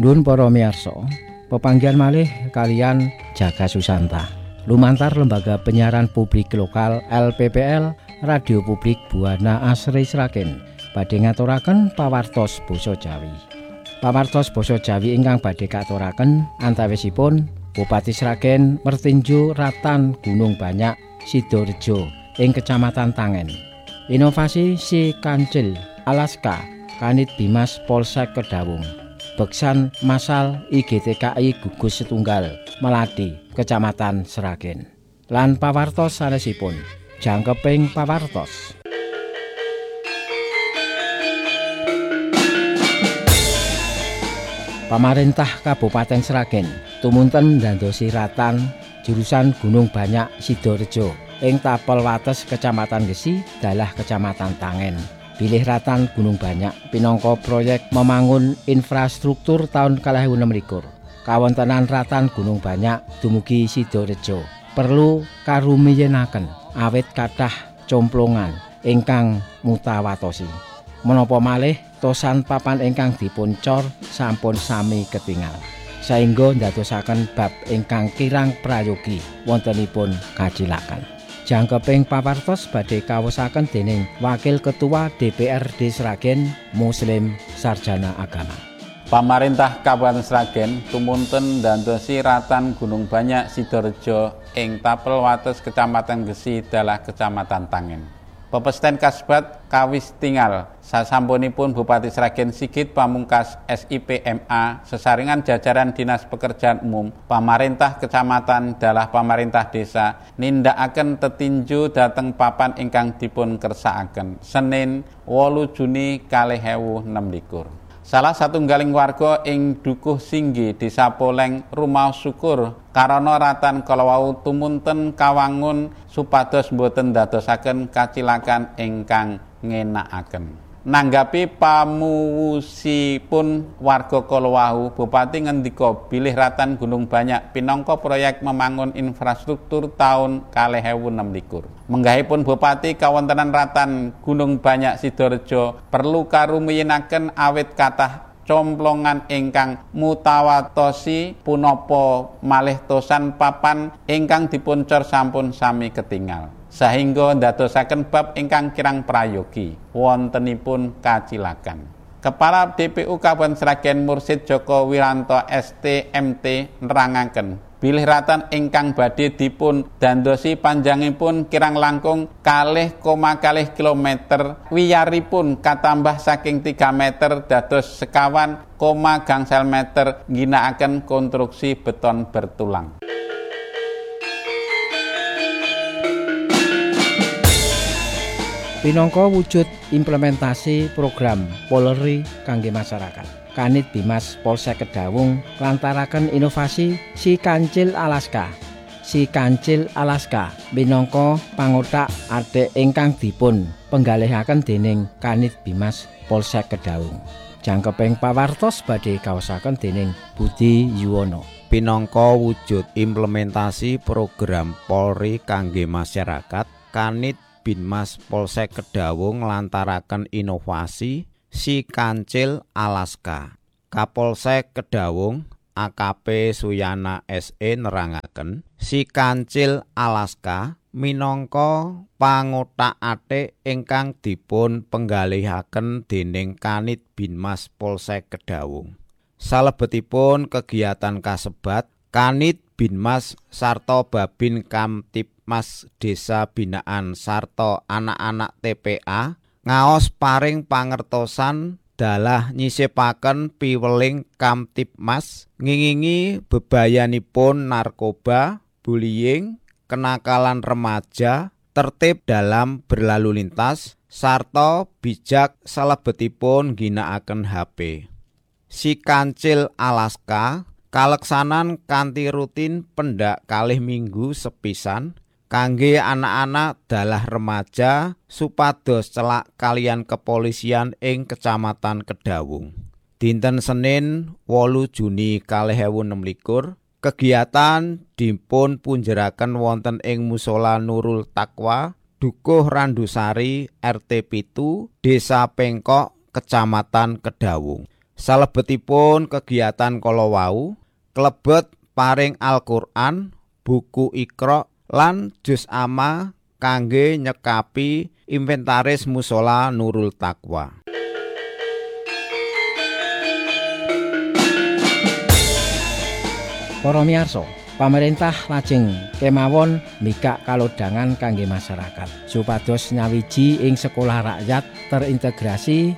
Nuwun para miyarsa, pepanggihan malih kalian Jaga Susanta. Lumantar Lembaga Penyiaran Publik Lokal LPPL Radio Publik Buana Asri Sragen badhe ngaturaken pawartos basa Jawi. Pawartos basa Jawi ingkang badhe katuraken antawisipun Bupati Sragen Mertinju Ratan Gunung Banyak Sidorejo ing Kecamatan Tangen. Inovasi Si Kancil Alaska Kanit Bimas Polsek Kedawung. Beksan Masal IGTKI Gugus Setunggal Melati Kecamatan Sragen. Lan pawartos sanesipun jangkeping pawartos. Pamarentah Kabupaten Sragen tumunten ndandosi ratan jurusan Gunung Banyak Sidorejo ing tapel wates Kecamatan Gesi dalah Kecamatan Tangen. Bilih ratan Gunung Banyak pinangka proyek membangun infrastruktur tahun 2016. Kawontenan ratan Gunung Banyak dumugi Sidorejo perlu karumiyenaken awit kathah complongan ingkang mutawatosi. Menapa malih tosan papan ingkang dipun cor sampun sami ketingal. Saengga ndadosaken bab ingkang kirang prayogi wontenipun kacilakan. Jangkeping pawartos badhe kawosaken dening Wakil Ketua DPRD Sragen Muslim Sarjana Agama. Pamarentah Kabupaten Sragen tumunten ndandosi ratan Gunung Banyak Sidorejo ing tapel wates Kecamatan Gesi dalah Kecamatan Tangen. Pepesten kasebat kawis tingal sasampunipun Bupati Sragen Sigit Pamungkas SIP MA sesarengan jajaran Dinas Pekerjaan Umum pamarentah kecamatan dalah pamarentah desa nindakaken tetinju dhateng papan ingkang dipun kersakaken Senin 8 Juni 2016. Salah satunggaling warga ing Dukuh Singgi Desa Poleng Rumah Syukur karana ratan kalawau tumunten kawangun supados boten dadosaken kacilakan ingkang ngenakaken. Nanggapi pamuwusipun warga kalawau, Bupati ngendika bilih ratan Gunung Banyak pinangka proyek membangun infrastruktur tahun 2016. Menggahipun Bupati kawontenan ratan Gunung Banyak Sidorejo perlu karumiyenaken awit kathah complongan ingkang mutawatosi punapa malih tosan papan ingkang dipuncor sampun sami ketingal. Sahingga ndadosaken bab ingkang kirang prayogi wontenipun kacilakan. Kepala DPU Kabupaten Sragen Mursid Joko Wiranto STMT nerangaken bilih ratan ingkang badhe dipun dandosi panjangipun kirang langkung 2,2 kilometer, wiyaripun katambah saking 3 meter dados 51,5 meter ngginakaken konstruksi beton bertulang. Pinangka wujud implementasi program Polri kangge masyarakat, Kanit Bimas Polsek Kedawung lantaraken inovasi Si Kancil Alaska. Si Kancil Alaska minangka pangothak athik ingkang dipun penggalihaken dening Kanit Bimas Polsek Kedawung. Jangkeping pawartos badhe kaosaken dening Budi Yuwono. Pinangka wujud implementasi program Polri kangge masyarakat, Kanit Bimas Polsek Kedawung lantaraken inovasi Si Kancil Alaska. Kapolsek Kedawung AKP Suyana SE nerangaken Si Kancil Alaska minangka pangothak athik ingkang dipun penggalihaken dening Kanit Bimas Polsek Kedawung. Salebetipun kegiatan kasebat, Kanit Binmas sarta Babin Kamtibmas Desa Binaan sarta anak-anak TPA ngaos paring pangertosan dalah nyisipaken piweling Kamtibmas ngingingi bebayanipun narkoba, bullying, kenakalan remaja, tertib dalam berlalu lintas, sarta bijak salebetipun ngginakaken HP. Si Kancil Alaska kaleksanan kanthi rutin pendak 2 minggu sepisan kangge anak-anak dalah remaja supados celak kalian kepolisian ing Kecamatan Kedawung. Dinten Senin 8 Juni 2016 kegiatan dipun punjeraken wonten ing Mushola Nurul Taqwa, Dukuh Randusari RT 7 Desa Pengkok Kecamatan Kedawung. Salebetipun kegiatan kala wau klebet paring Al-Qur'an, buku Iqra lan juz amma kangge nyekapi inventaris musala Nurul Taqwa. Para miyarsa, pamarentah lajeng kemawon mbikak kalodhangan kangge masyarakat supados nyawiji ing sekolah rakyat terintegrasi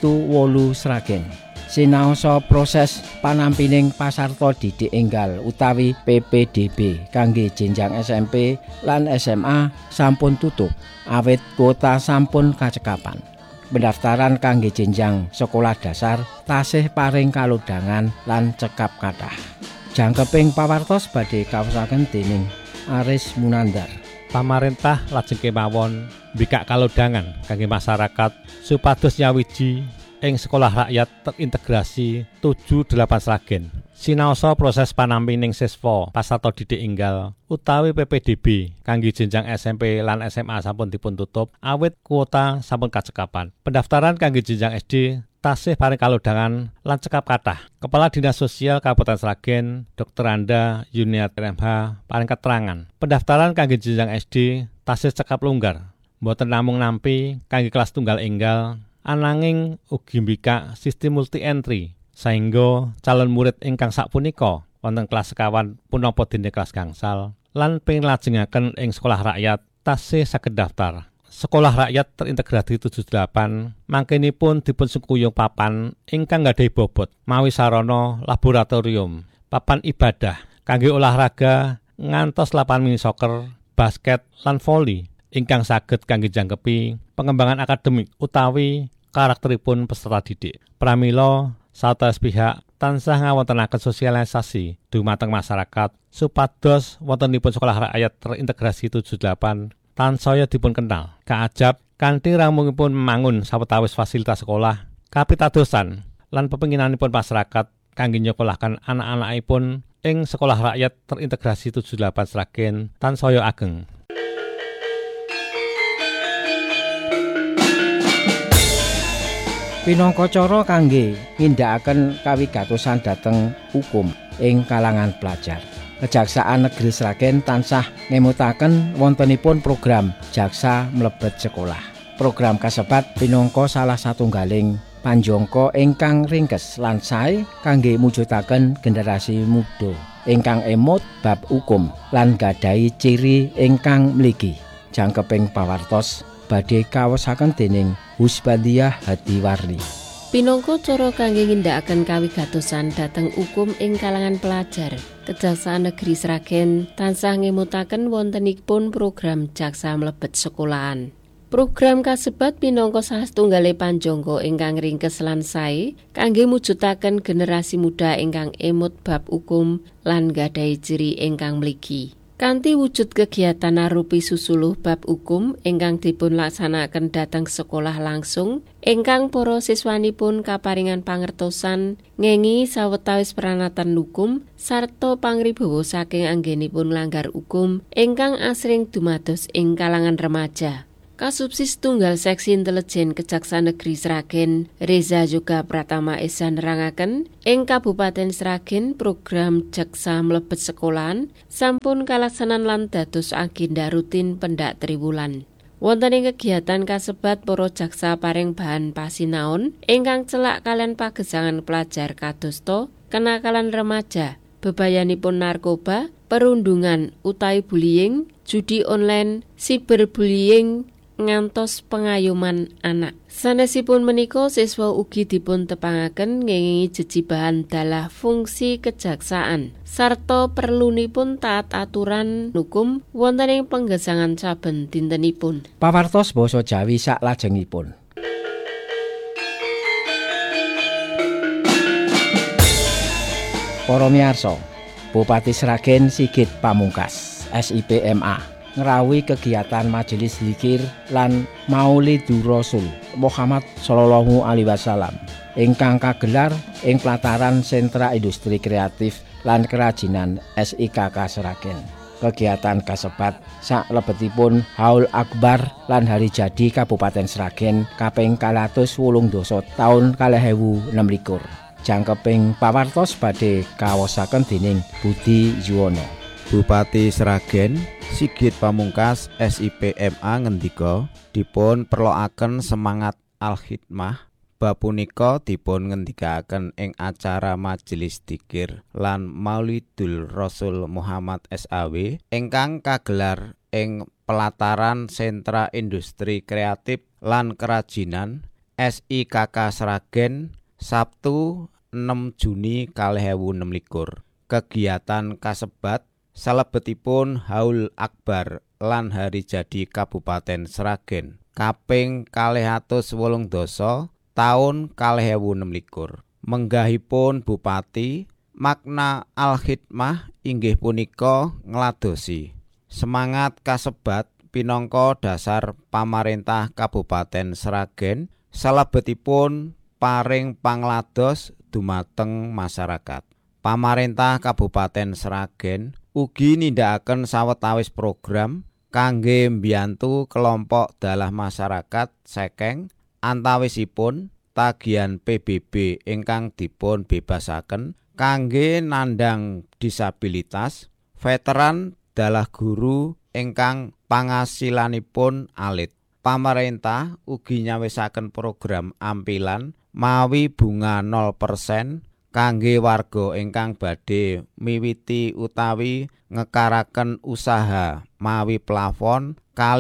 7-8 Sragen. Sinaosa proses panampining pasarta didik enggal utawi PPDB kangge jenjang SMP lan SMA sampun tutup awit kuota sampun kacekapan. Pendaftaran kangge jenjang sekolah dasar tasih paring kalodhangan lan cekap kathah. Jangkeping pawartos badhe kawasaken dening Aris Munandar. Pamarentah lajeng kemawon mbikak kalodhangan kangge masyarakat supados nyawiji ing sekolah rakyat terintegrasi 7-8 Sragen. Sinaosa proses panampining siswa pasarta didik enggal utawi PPDB kangge jenjang SMP lan SMA sampun dipun tutup awit kuota sampun kacekapan. Pendaftaran kangge jenjang SD tasih paring kalodhangan lan cekap kathah. Kepala Dinas Sosial Kabupaten Sragen, Dr. Anda Yuniati MH paring keterangan. Pendaftaran kangge jenjang SD tasih cekap longgar. Mboten namung nampi kangge kelas tunggal enggal, ananging ugi mbikak sistem multi entry saengga calon murid ingkang sapunika wonten kelas sekawan punapa dene kelas gangsal lan pengin lajengaken ing sekolah rakyat tasih saged daftar. Sekolah rakyat terintegrasi 78 mangkenipun dipun sengkuyung papan ingkang gadhahi bobot mawi sarana laboratorium, papan ibadah kangge olahraga ngantos lapangan mini soccer, basket lan voli ingkang saged kangge jangkepi pengembangan akademik utawi karakteripun peserta didik. Pramila sawetawis pihak tansah ngawontenaken sosialisasi dhumateng masyarakat supados wontenipun sekolah rakyat terintegrasi 78 tansaya dipun kenal, kaajab kanthi ramungipun memangun sawetawis fasilitas sekolah, kapitadosan lan pepinginanipun masyarakat kangge nyekolahaken anak-anakipun ing sekolah rakyat terintegrasi 78 Sragen tansaya ageng. Pinangka cara kangge nindakaken kawigatosan dhateng hukum ing kalangan pelajar. Kejaksaan Negeri Sragen tansah ngemutaken wontenipun program jaksa mlebet sekolah. Program kasebat pinangka salah satunggaling panjangka ingkang ringkes lan sae kangge mujudaken generasi muda ingkang emot bab hukum lan gadhahi ciri ingkang mligi. Jangkeping pawartos badhe kawasaken dening Husbandiah Hadiwarni. Pinangka cara kangge nindakaken kawigatosan dhateng hukum ing kalangan pelajar, Kejaksaan Negeri Sragen tansah ngemutaken wontenipun program jaksa mlebet sekolahan. Program kasebat pinangka salah setunggaling panjangka ingkang ringkes lan sae kangge mujudaken generasi muda ingkang emut bab hukum lan gadhahi ciri ingkang mligi. Kanthi wujud kegiatan arupi susuluh bab hukum ingkang dipun laksanaken dhateng sekolah langsung, ingkang para siswanipun kaparingan pangertosan ngengi sawetawis pranatan hukum sarta pangribawa saking anggenipun langgar hukum ingkang asring dumados ing kalangan remaja. Kasubsis tunggal seksi intelijen Kejaksaan Negeri Sragen, Reza Yoga Pratama Esa nerangaken ing Kabupaten Sragen program jaksa mlebet sekolahan sampun kalaksanan lan dados agenda rutin pendak triwulan. Wonten ing kegiatan kasebat para jaksa paring bahan pasinaon ingkang celak kalian pagesangan pelajar kadosta, kenakalan remaja, bebayanipun narkoba, perundungan utawi bullying, judi online, cyberbullying, ngantos pengayoman anak. Sanesipun menika siswa ugi dipun tepangaken ngengingi jejibahan dalah fungsi kejaksaan sarta perlunipun taat aturan hukum wonten ing penggesangan saben dintenipun. Pawartos basa Jawi saklajengipun. Para miyarsa, Bupati Sragen Sigit Pamungkas, SIPMA ngrawuhi kegiatan majelis zikir lan Maulidur Rasul Muhammad sallallahu alaihi wasallam ingkang kagelar ing pelataran Sentra Industri Kreatif lan Kerajinan SIKK Sragen. Kegiatan kasebat saklebetipun Haul Akbar lan Hari Jadi Kabupaten Sragen kaping 280 taun 2026. Jangkeping pawartos badhe kawosaken dening Budi Yuwono. Bupati Sragen Sigit Pamungkas SIPMA ngendika dipun perloaken semangat al-hikmah. Bab punika dipun ngendikaken ing acara Majelis Dzikir lan Maulidul Rasul Muhammad SAW ingkang kagelar ing pelataran Sentra Industri Kreatif lan Kerajinan SIKK Sragen Sabtu 6 Juni 2026. Kegiatan kasebat salebetipun Haul Akbar lan Hari Jadi Kabupaten Sragen kaping 280 taun 2026. Menggahipun Bupati, makna al-hikmah inggih punika ngladosi semangat kasebat pinangka dasar pamarentah Kabupaten Sragen salebetipun paring panglados dumateng masyarakat. Pamarentah Kabupaten Sragen ugi nindakaken sawetawis program kangge mbiyantu kelompok dalah masyarakat sekeng antawisipun tagihan PBB ingkang dipun bebasaken kangge nandhang disabilitas, veteran dalah guru ingkang pangasilanipun alit. Pamarentah ugi nyawisaken program ampilan mawi bunga 0% kangge warga ingkang badhe miwiti utawi ngekaraken usaha mawi plafon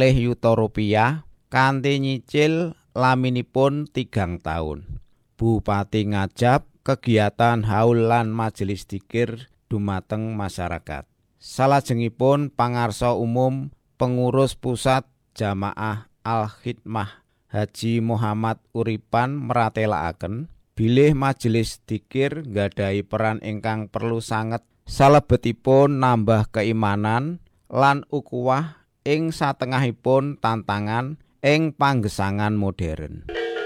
Rp2 kanthi nyicil laminipun 3 taun. Bupati ngajab kegiatan haul lan majelis dzikir dumateng masyarakat. Salajengipun pangarsa umum pengurus pusat Jamaah Al-Hikmah Haji Muhammad Uripan meratelaken bilih majelis dzikir nggadhahi peran ingkang perlu sanget salebetipun nambah keimanan lan ukuwah ing satengahipun tantangan ing panggesangan modern.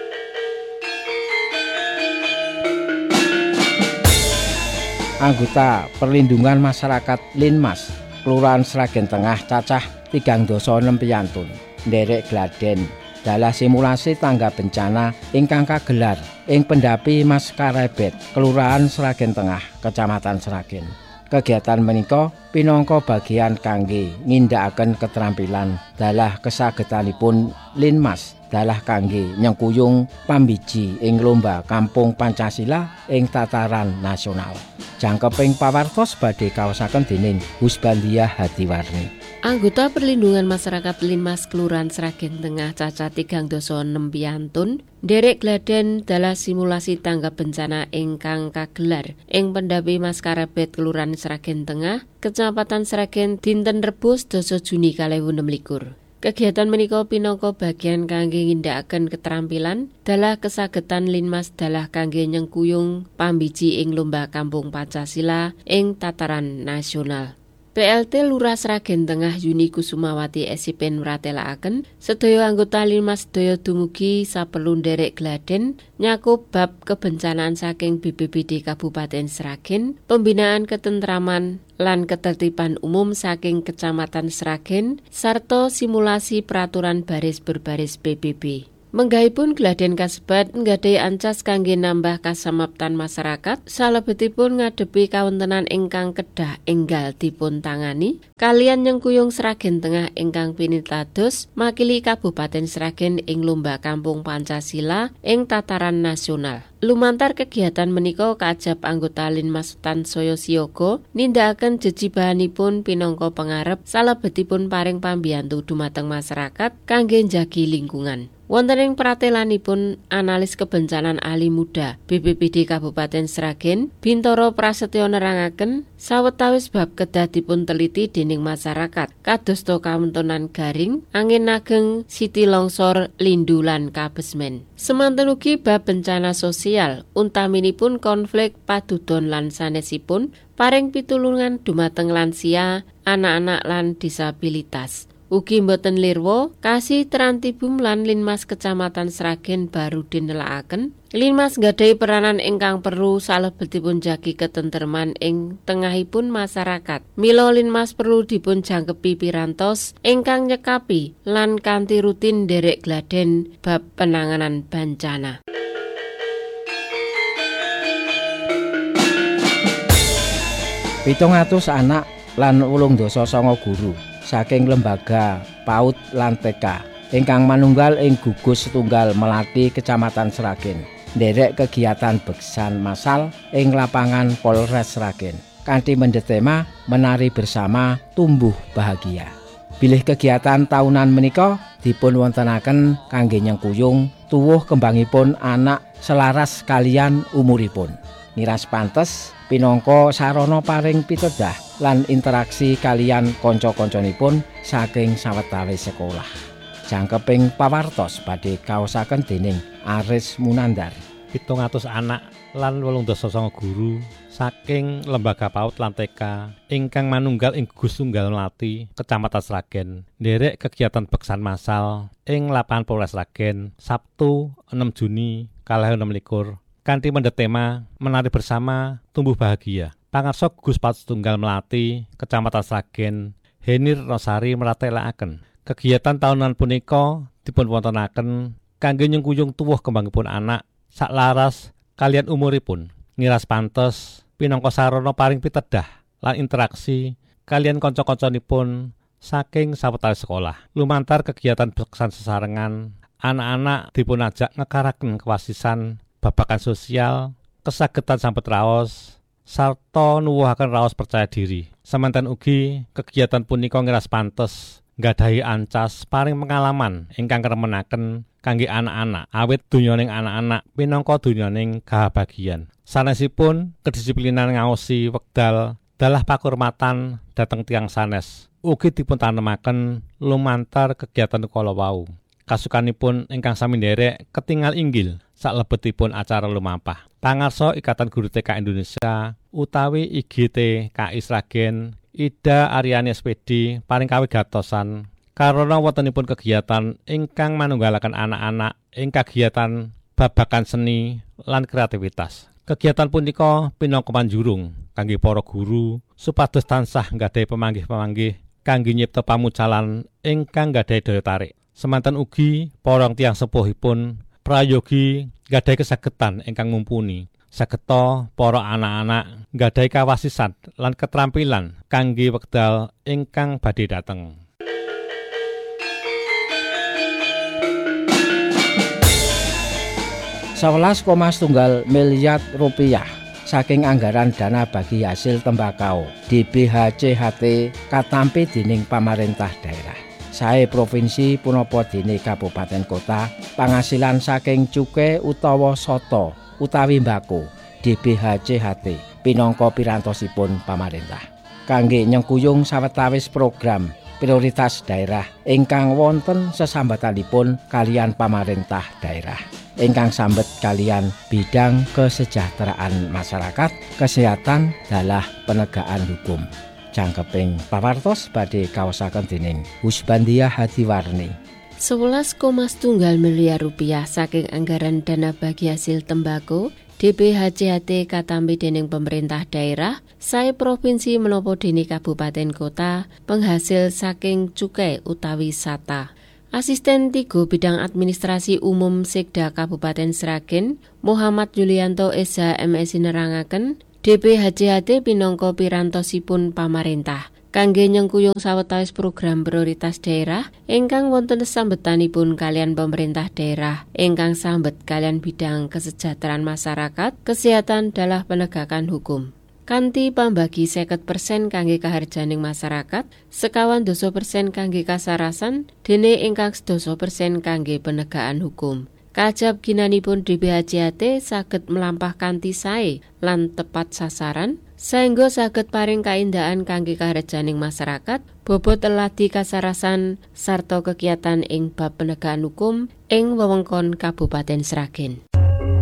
Anggota Perlindungan Masyarakat Linmas Kelurahan Sragen Tengah cacah 36 piyantun nderek gladen dalah simulasi tangga bencana ingkang kagelar ing Pendapi Maskarebet Kelurahan Sragen Tengah Kecamatan Sragen. Kegiatan menika pinangka bagian kangge ngindakaken keterampilan dalah kesagetanipun Linmas dalah kangge nyengkuyung pambiji ing lomba Kampung Pancasila ing tataran nasional. Jangkeping pawartos badhe kaosaken dening Husbandia Hadiwarni. Anggota Perlindungan Masyarakat Linmas Kelurahan Sragen Tengah cacah 36 piyantun nderek gladen dalah simulasi tanggap bencana ingkang kagelar ing Pendapi Maskarebet Kelurahan Sragen Tengah Kecamatan Sragen dinten Rebo 10 Juni 2026. Kegiatan menika pinangka bagian kangge ngindakaken keterampilan dalah kesagetan Linmas dalah kangge nyengkuyung pambiji ing lomba Kampung Pancasila ing tataran nasional. PLT Lurah Sragen Tengah Yuni Kusumawati SIPN mratelakaken sedaya anggota Linmas sedaya dumugi saperlu nderek gladen nyakup bab kebencanaan saking BPBD Kabupaten Sragen, pembinaan ketentraman lan ketertiban umum saking Kecamatan Sragen sarta simulasi peraturan baris berbaris PBB. Menggahipun gladen kasebat nggadhahi ancas kangge nambah kasamaptan masyarakat salebetipun ngadepi kawontenan ingkang kedah enggal dipun tangani kalian nyengkuyung Sragen Tengah ingkang pinitados makili Kabupaten Sragen ing lomba Kampung Pancasila ing tataran nasional. Lumantar kegiatan menika kaajab anggota Linmas tansaya siyaga nindakaken jejibahanipun pinangka pangarep salebetipun paring pambiyantu dumateng masyarakat kangge njagi lingkungan. Wonten ing pratelanipun analis kebencanaan ahli muda BPBD Kabupaten Sragen, Bintoro Prasetyo nerangaken sawetawis bab kedah dipun teliti dening masyarakat kadosta kawontenan garing, angin ageng, siti longsor, lindu lan kabesmen. Semanten ugi bab bencana sosial, untaminipun konflik padudon lan sanesipun paring pitulungan dumateng lansia, anak-anak lan disabilitas. Ugi mboten lirwa kasih Trantibum lan Linmas Kecamatan Sragen baru dinelakaken. Linmas nggadhahi peranan ingkang perlu salebetipun jagi ketentreman ing tengahipun masyarakat. Mila Linmas perlu dipun jangkepi pirantos ingkang nyekapi lan kanthi rutin nderek gladen bab penanganan bencana. 700 anak lan 89 guru saking lembaga PAUD lan TK ingkang manunggal ing gugus setunggal Melati Kecamatan Sragen nderek kegiatan beksan massal ing lapangan Polres Sragen kanthi mendetema menari bersama tumbuh bahagia. Bilih kegiatan tahunan menika dipun wontenaken kangge nyengkuyung tuwuh kembangipun anak selaras kalian umuripun. Niras pantes pinangka sarana paring pitedah lan interaksi kalian kanca-kancanipun saking sawetawis sekolah. Jangkeping pawartos badhe kaosaken dening Aris Munandar. 700 anak lan 89 guru saking lembaga PAUD lan TK ingkang manunggal ing gugus tunggal Melati Kecamatan Sragen nderek kegiatan beksan massal ing lapangan Polres Sragen Sabtu 6 Juni 2026 kanthi mendetema menari bersama tumbuh bahagia. Pangarsa Gugus PAUD Tunggal Melati Kecamatan Sragen Henir Rosari meratelaken kegiatan tahunan punika dipun wontenaken kangge nyengkuyung tuwuh kembangipun anak saklaras kalian umuripun. Niras pantes pinangka sarana paring pitedah lan interaksi kalian kanca-kancanipun saking sawetawis sekolah. Lumantar kegiatan beksan sesarengan, anak-anak dipun ajak ngekaraken kewasisan babagan sosial, kesagetan sambet raos, sarta nuwuhaken raos percaya diri. Semanten ugi kegiatan punika ngiras pantes nggadahi ancas paring pengalaman ingkang remenaken kangge anak-anak awit donyaning anak-anak pinangka donyaning kahabagian. Sanesipun kedisiplinan ngaosi wekdal dalah pakurmatan dhateng tiyang sanes ugi dipun tanemaken lumantar kegiatan kala wau. Kasukanipun ingkang sami nderek ketingal inggil salebetipun acara lumampah. Pangarsa Ikatan Guru TK Indonesia utawi IGT KI Sragen Ida Aryani SPD paring kawigatosan karana wontenipun kegiatan ingkang manunggalaken anak-anak ing kegiatan babagan seni lan kreativitas. Kegiatan punika pinangka panjurung kangge para guru supados tansah nggadahi pamanggih-pamanggih kangge nyipta pamucalan ingkang nggadahi daya tarik. Semanten ugi para tiyang sepuhipun prayogi nggadahi kasagetan ingkang mumpuni. Sageta para anak-anak nggadahi kawasisan lan ketrampilan kangge wekdal ingkang badhe dateng. Rp11,1 miliar saking anggaran dana bagi hasil tembakau DBHCHT katampi dening pamarentah daerah. Sae provinsi punapa dene kabupaten kota pangasilan saking cukai utawa soto utawi mbako DBHCHT pinangka pirantosipun pamarentah kangge nyengkuyung sawetawis program prioritas daerah ingkang wonten sesambatanipun kalian pamarentah daerah ingkang sambet kalian bidang kesejahteraan masyarakat, kesehatan, dalah penegakan hukum. Jangkeping pawartos badhe kaosaken dening Husbandia Hadiwarni. Rp11,1 miliar saking anggaran dana bagi hasil tembako DBHCHT katampi dening pemerintah daerah sae provinsi menapa dene kabupaten kota penghasil saking cukai utawi sata. Asisten 3 Bidang Administrasi Umum Sekda Kabupaten Sragen Muhammad Yulianto Esa MSI nerangaken DBHCHT pinangka pirantosipun pamarentah kangge nyengkuyung sawetawis program prioritas daerah ingkang wonten sambetanipun kalian pemerintah daerah ingkang sambet kalian bidang kesejahteraan masyarakat, kesehatan dalah penegakan hukum. Kanthi pambagi 50% kangge kaharjaning masyarakat, 50% kangge kasarasan, dene ingkang 10% kangge penegakan hukum. Kajab ginanipun DBHCHT saged melampah kanthi sae lan tepat sasaran, saengga saged paring kaindaan kangge kaharjaning masyarakat, bobot eladi kasarasan sarta kegiatan ing bab penegakan hukum ing wewengkon Kabupaten Sragen.